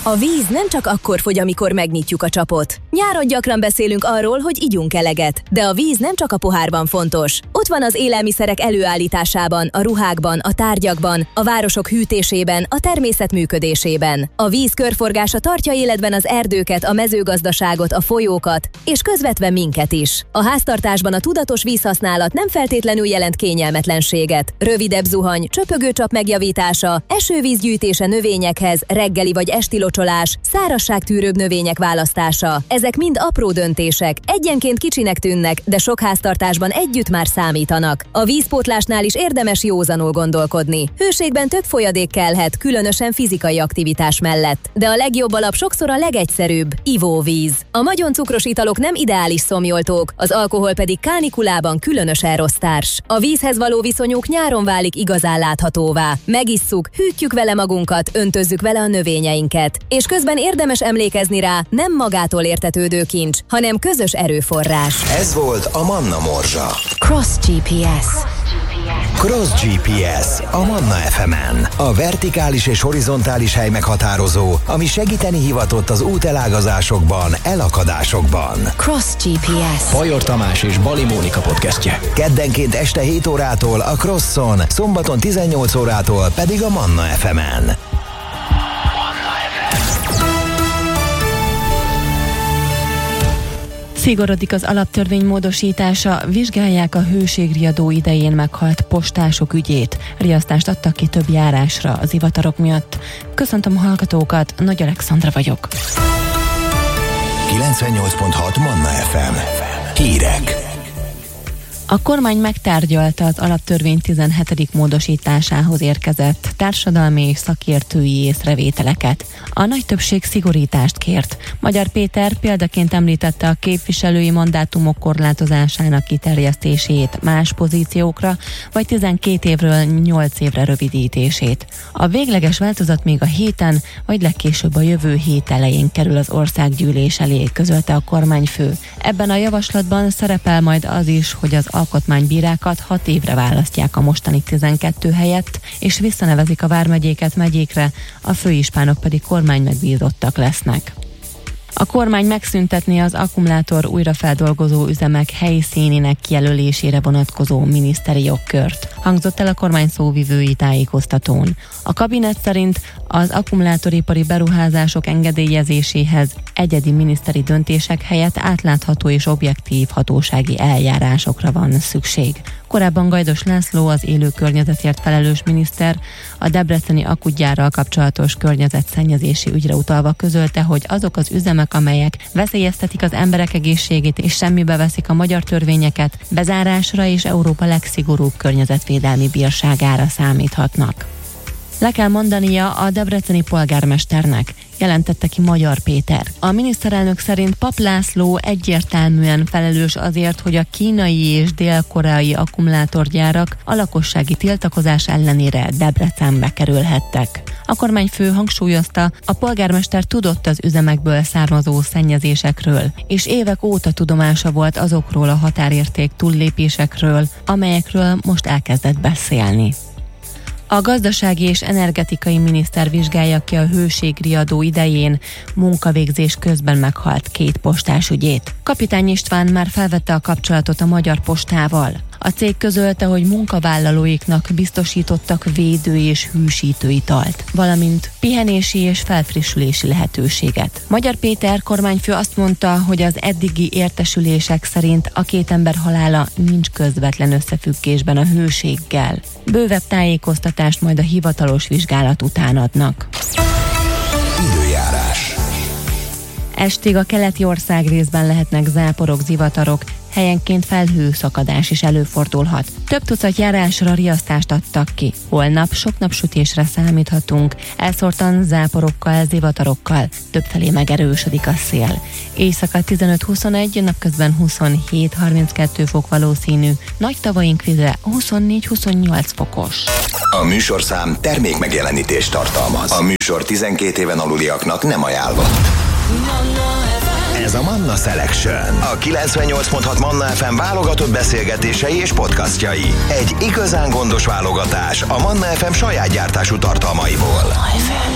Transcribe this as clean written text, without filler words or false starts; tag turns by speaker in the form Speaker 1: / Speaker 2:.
Speaker 1: A víz nem csak akkor fogy, amikor megnyitjuk a csapot. Nyáron gyakran beszélünk arról, hogy igyunk eleget, de a víz nem csak a pohárban fontos. Ott van az élelmiszerek előállításában, a ruhákban, a tárgyakban, a városok hűtésében, a természet működésében. A víz körforgása tartja életben az erdőket, a mezőgazdaságot, a folyókat, és közvetve minket is. A háztartásban a tudatos vízhasználat nem feltétlenül jelent kényelmetlenséget. Rövidebb zuhany, csöpögőcsap megjavítása, esővízgyűjtése növényekhez, reggeli vagy esti locsolás, szárazságtűrőbb növények választása. Ezek mind apró döntések, egyenként kicsinek tűnnek, de sok háztartásban együtt már számítanak. A vízpótlásnál is érdemes józanul gondolkodni. Hőségben több folyadék kellhet, különösen fizikai aktivitás mellett. De a legjobb alap sokszor a legegyszerűbb, ivóvíz. A nagyon cukros italok nem ideális szomjoltók, az alkohol pedig kánikulában különösen rossz társ. A vízhez való viszonyuk nyáron válik igazán láthatóvá. Megisszuk, hűtjük vele magunkat, öntözzük vele a növényeinket. És közben érdemes emlékezni rá, nem magától értetődő kincs, hanem közös erőforrás.
Speaker 2: Ez volt a Manna Morzsa.
Speaker 3: Cross GPS.
Speaker 2: Cross GPS a Manna FM-en. A vertikális és horizontális hely meghatározó, ami segíteni hivatott az útelágazásokban, elakadásokban.
Speaker 3: Cross GPS.
Speaker 4: Bajor Tamás és Bali Mónika podcastje.
Speaker 2: Keddenként este 7 órától a Crosson, szombaton 18 órától pedig a Manna FM-en.
Speaker 5: Szigorodik az alaptörvény módosítása, vizsgálják a hőségriadó idején meghalt postások ügyét. Riasztást adtak ki több járásra az ivatarok miatt. Köszöntöm a hallgatókat, Nagy Alexandra vagyok.
Speaker 2: 98.6 Manna FM. Hírek.
Speaker 5: A kormány megtárgyalta az alaptörvény 17. módosításához érkezett társadalmi és szakértői észrevételeket. A nagy többség szigorítást kért. Magyar Péter példaként említette a képviselői mandátumok korlátozásának kiterjesztését más pozíciókra, vagy 12 évről 8 évre rövidítését. A végleges változat még a héten, vagy legkésőbb a jövő hét elején kerül az országgyűlés elé, közölte a kormányfő. Ebben a javaslatban szerepel majd az is, hogy az alkotmánybírákat 6 évre választják a mostani 12 helyett, és visszanevezik a vármegyéket megyékre, a főispánok pedig kormánymegbízottak lesznek. A kormány megszüntetné az akkumulátor újrafeldolgozó üzemek helyszínének kijelölésére vonatkozó miniszteri jogkört, hangzott el a kormány szóvivői tájékoztatón. A kabinet szerint az akkumulátoripari beruházások engedélyezéséhez egyedi miniszteri döntések helyett átlátható és objektív hatósági eljárásokra van szükség. Korábban Gajdos László, az élő környezetért felelős miniszter, a debreceni akkugyárral kapcsolatos környezetszennyezési ügyre utalva közölte, hogy azok az üzemek, amelyek veszélyeztetik az emberek egészségét és semmibe veszik a magyar törvényeket, bezárásra és Európa legszigorúbb környezetvédelmi bírságára számíthatnak. Le kell mondania a debreceni polgármesternek, jelentette ki Magyar Péter. A miniszterelnök szerint Papp László egyértelműen felelős azért, hogy a kínai és dél-koreai akkumulátorgyárak a lakossági tiltakozás ellenére Debrecenbe kerülhettek. A kormányfő hangsúlyozta, a polgármester tudott az üzemekből származó szennyezésekről, és évek óta tudomása volt azokról a határérték túllépésekről, amelyekről most elkezdett beszélni. A gazdasági és energetikai miniszter vizsgálja ki a hőségriadó idején munkavégzés közben meghalt 2 postás ügyét. Kapitány István már felvette a kapcsolatot a Magyar Postával. A cég közölte, hogy munkavállalóiknak biztosítottak védő és hűsítő italt, valamint pihenési és felfrissülési lehetőséget. Magyar Péter kormányfő azt mondta, hogy az eddigi értesülések szerint a 2 ember halála nincs közvetlen összefüggésben a hőséggel. Bővebb tájékoztatást majd a hivatalos vizsgálat után adnak.
Speaker 2: Időjárás.
Speaker 5: Estig a keleti országrészben lehetnek záporok, zivatarok, helyenként felhőszakadás is előfordulhat. Több tucat járásra riasztást adtak ki. Holnap sok napsütésre számíthatunk, elszórtan záporokkal, zivatarokkal, többfelé megerősödik a szél. Éjszaka 15-21, napközben 27-32 fok valószínű, nagy tavaink vize 24-28 fokos.
Speaker 2: A műsorszám termék megjelenítést tartalmaz. A műsor 12 éven aluliaknak nem ajánlott. Ez a Manna Selection. A 98.6 Manna FM válogatott beszélgetései és podcastjai. Egy igazán gondos válogatás a Manna FM saját gyártású tartalmaiból.